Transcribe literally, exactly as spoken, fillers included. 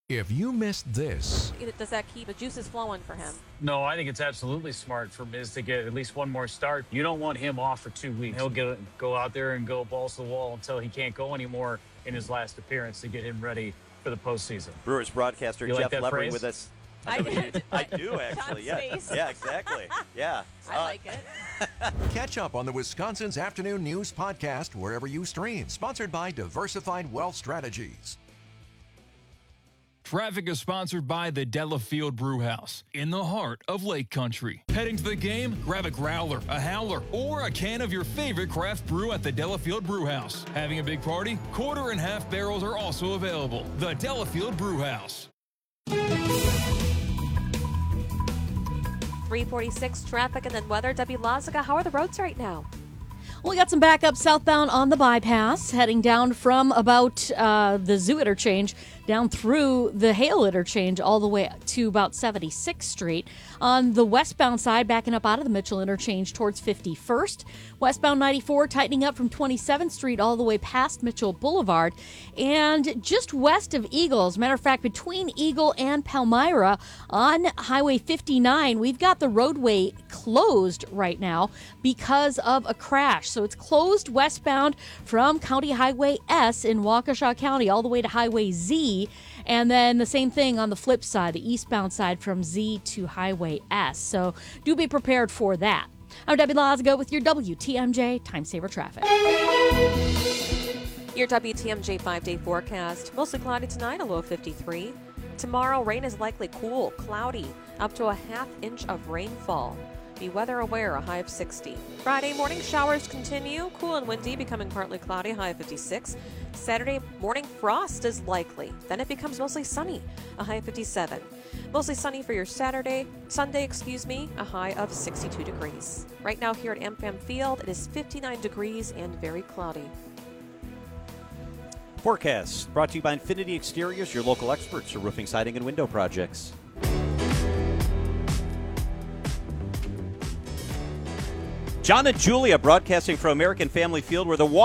If you missed this, Does that keep the juices flowing for him? No, I think it's absolutely smart for Miz to get at least one more start. You don't want him off for two weeks. He'll get go out there and go balls to the wall until he can't go anymore in his last appearance to get him ready for the postseason. Brewers broadcaster You like Jeff that Levering phrase? with us. I did. I do, actually. Yeah, Space. yeah, exactly. Yeah. I Uh, like it. catch up on the Wisconsin's Afternoon News podcast wherever you stream. Sponsored by Diversified Wealth Strategies. Traffic is sponsored by the Delafield Brewhouse in the heart of Lake Country. Heading to the game? Grab a growler, a howler, or a can of your favorite craft brew at the Delafield Brewhouse. Having a big party? Quarter and half barrels are also available. The Delafield Brewhouse. three forty-six traffic and then weather. Debbie Lazica, how are the roads right now? Well, we got some backup southbound on the bypass, heading down from about uh, the Zoo interchange down through the Hale interchange all the way to about seventy-sixth Street. On the westbound side, backing up out of the Mitchell interchange towards fifty-first. Westbound ninety-four tightening up from twenty-seventh Street all the way past Mitchell Boulevard. And just west of Eagle, as a matter of fact, between Eagle and Palmyra on Highway fifty-nine, we've got the roadway closed right now because of a crash. So it's closed westbound from County Highway S in Waukesha County all the way to Highway Z. And then the same thing on the flip side, the eastbound side from Z to Highway S. So do be prepared for that. I'm Debbie Lazica with your W T M J Time Saver Traffic. Your W T M J five-day forecast. Mostly cloudy tonight, a low of fifty-three. Tomorrow, rain is likely cool, cloudy, up to a half inch of rainfall. Be weather aware, a high of sixty. Friday morning showers continue, cool and windy, becoming partly cloudy, high of fifty-six. Saturday morning frost is likely. Then it becomes mostly sunny, a high of fifty-seven. Mostly sunny for your Saturday, Sunday, excuse me, a high of sixty-two degrees. Right now here at AmFam Field, it is fifty-nine degrees and very cloudy. Forecast brought to you by Infinity Exteriors, your local experts for roofing, siding, and window projects. John and Julia broadcasting from American Family Field, where the